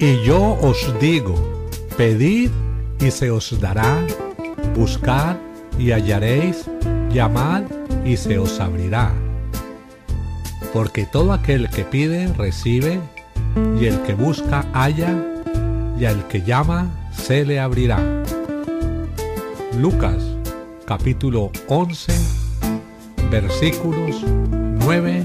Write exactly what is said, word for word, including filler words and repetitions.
Y yo os digo, pedid y se os dará, buscad y hallaréis, llamad y se os abrirá. Porque todo aquel que pide, recibe, y el que busca, halla, y al que llama, se le abrirá. Lucas, capítulo once, versículos nueve